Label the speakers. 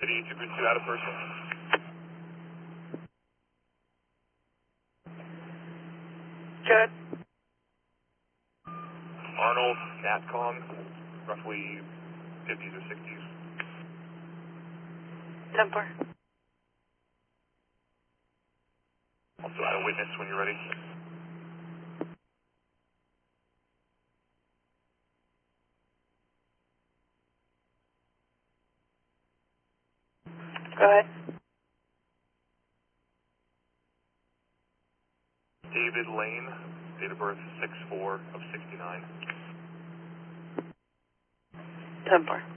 Speaker 1: City 2 out of person.
Speaker 2: Good.
Speaker 1: Arnold, NATCOM, roughly 50s or 60s.
Speaker 2: Templar.
Speaker 1: Also add a witness when you're ready.
Speaker 2: Go ahead.
Speaker 1: David Lane, date of birth 6/4 of 69.
Speaker 2: Templar.